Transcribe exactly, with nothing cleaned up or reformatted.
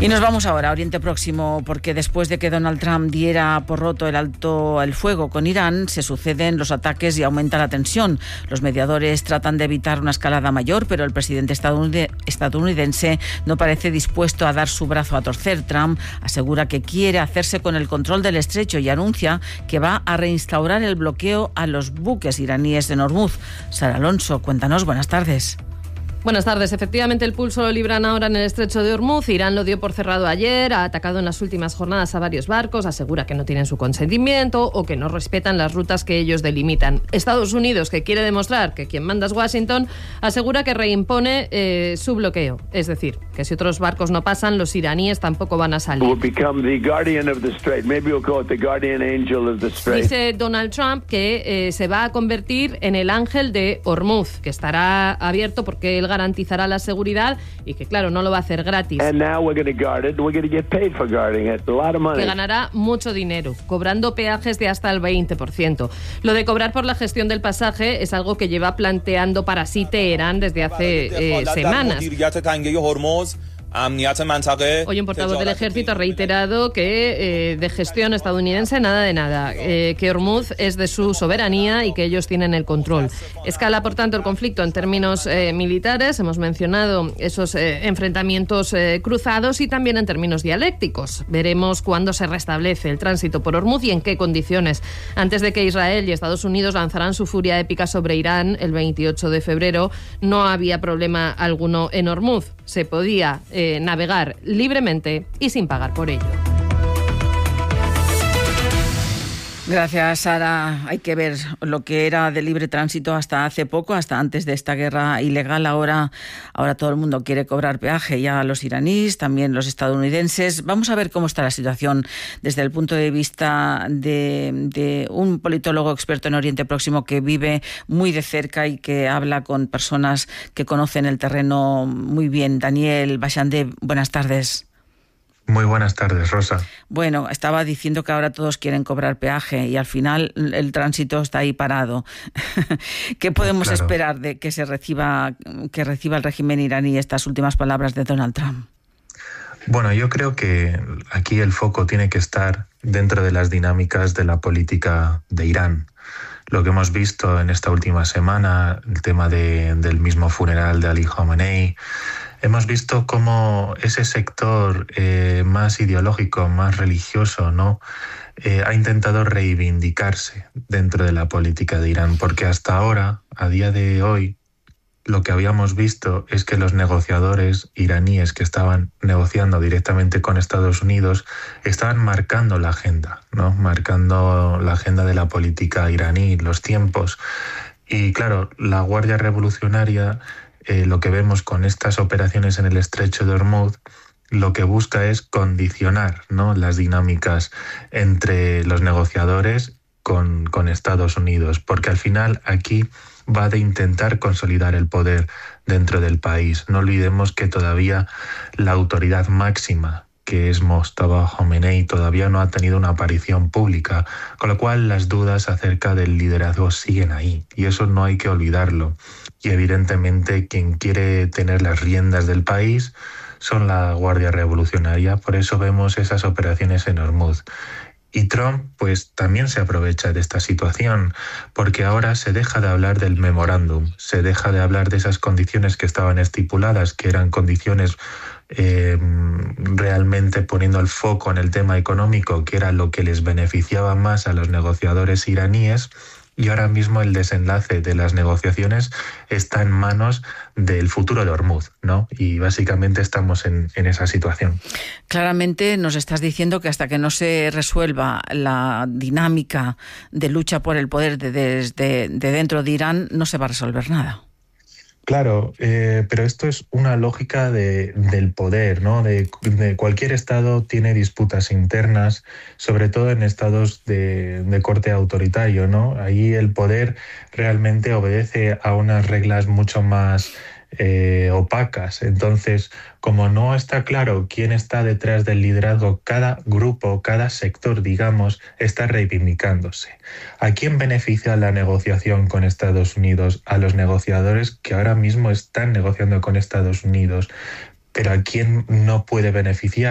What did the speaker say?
Y nos vamos ahora a Oriente Próximo, porque después de que Donald Trump diera por roto el alto el fuego con Irán, se suceden los ataques y aumenta la tensión. Los mediadores tratan de evitar una escalada mayor, pero el presidente estadounidense no parece dispuesto a dar su brazo a torcer. Trump asegura que quiere hacerse con el control del estrecho y anuncia que va a reinstaurar el bloqueo a los buques iraníes en Hormuz. Sara Alonso, cuéntanos, buenas tardes. Buenas tardes. Efectivamente, el pulso lo libran ahora en el estrecho de Hormuz. Irán lo dio por cerrado ayer, ha atacado en las últimas jornadas a varios barcos, asegura que no tienen su consentimiento o que no respetan las rutas que ellos delimitan. Estados Unidos, que quiere demostrar que quien manda es Washington, asegura que reimpone eh, su bloqueo. Es decir, que si otros barcos no pasan, los iraníes tampoco van a salir. Dice Donald Trump que eh, se va a convertir en el ángel de Hormuz, que estará abierto porque él garantizará la seguridad y que, claro, no lo va a hacer gratis. Que ganará mucho dinero, cobrando peajes de hasta el veinte por ciento. Lo de cobrar por la gestión del pasaje es algo que lleva planteando para sí Teherán desde hace eh, semanas. Hoy un portavoz del ejército ha reiterado que eh, de gestión estadounidense nada de nada, eh, que Hormuz es de su soberanía y que ellos tienen el control. Escala, por tanto, el conflicto en términos eh, militares, hemos mencionado esos eh, enfrentamientos eh, cruzados, y también en términos dialécticos. Veremos cuándo se restablece el tránsito por Hormuz y en qué condiciones. Antes de que Israel y Estados Unidos lanzaran su furia épica sobre Irán el veintiocho de febrero, no había problema alguno en Hormuz. Se podía eh, navegar libremente y sin pagar por ello. Gracias, Sara. Hay que ver lo que era de libre tránsito hasta hace poco, hasta antes de esta guerra ilegal. Ahora, ahora todo el mundo quiere cobrar peaje, ya los iraníes, también los estadounidenses. Vamos a ver cómo está la situación desde el punto de vista de, de un politólogo experto en Oriente Próximo que vive muy de cerca y que habla con personas que conocen el terreno muy bien. Daniel Bachande, buenas tardes. Muy buenas tardes, Rosa. Bueno, estaba diciendo que ahora todos quieren cobrar peaje y al final el tránsito está ahí parado. ¿Qué podemos claro. esperar de que se reciba, que reciba el régimen iraní estas últimas palabras de Donald Trump? Bueno, yo creo que aquí el foco tiene que estar dentro de las dinámicas de la política de Irán. Lo que hemos visto en esta última semana, el tema de, del mismo funeral de Ali Khamenei, hemos visto cómo ese sector eh, más ideológico, más religioso, ¿no? Eh, ha intentado reivindicarse dentro de la política de Irán, porque hasta ahora, a día de hoy, lo que habíamos visto es que los negociadores iraníes que estaban negociando directamente con Estados Unidos estaban marcando la agenda, ¿no? Marcando la agenda de la política iraní, los tiempos. Y claro, la Guardia Revolucionaria, eh, lo que vemos con estas operaciones en el estrecho de Hormuz, lo que busca es condicionar, ¿no?, las dinámicas entre los negociadores con, con Estados Unidos, porque al final aquí va de intentar consolidar el poder dentro del país. No olvidemos que todavía la autoridad máxima, que es Mojtaba Khomeini, todavía no ha tenido una aparición pública, con lo cual las dudas acerca del liderazgo siguen ahí, y eso no hay que olvidarlo. Y evidentemente quien quiere tener las riendas del país son la Guardia Revolucionaria, por eso vemos esas operaciones en Hormuz. Y Trump pues también se aprovecha de esta situación, porque ahora se deja de hablar del memorándum, se deja de hablar de esas condiciones que estaban estipuladas, que eran condiciones eh, realmente poniendo el foco en el tema económico, que era lo que les beneficiaba más a los negociadores iraníes. Y ahora mismo el desenlace de las negociaciones está en manos del futuro de Hormuz, ¿no? Y básicamente estamos en, en esa situación. Claramente nos estás diciendo que hasta que no se resuelva la dinámica de lucha por el poder de, de, de, de dentro de Irán, no se va a resolver nada. Claro, eh, pero esto es una lógica de, del poder, ¿no? De, de cualquier estado tiene disputas internas, sobre todo en estados de, de corte autoritario, ¿no? Ahí el poder realmente obedece a unas reglas mucho más eh, opacas. Entonces, como no está claro quién está detrás del liderazgo, cada grupo, cada sector, digamos, está reivindicándose. ¿A quién beneficia la negociación con Estados Unidos? A los negociadores que ahora mismo están negociando con Estados Unidos. Pero ¿a quién no puede beneficiar?